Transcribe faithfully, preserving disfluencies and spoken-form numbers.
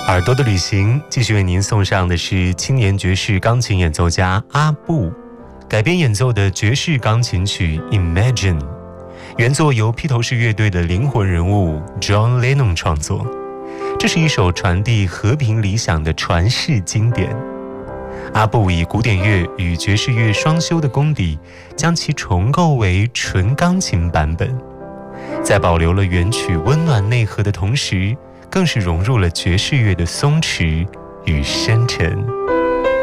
耳朵的旅行继续为您送上的是青年爵士钢琴演奏家阿布改编演奏的爵士钢琴曲 Imagine， 原作由披头士乐队的灵魂人物 John Lennon 创作。这是一首传递和平理想的传世经典。阿布以古典乐与爵士乐双修的功底，将其重构为纯钢琴版本，在保留了原曲温暖内核的同时，更是融入了爵士乐的松弛与深沉。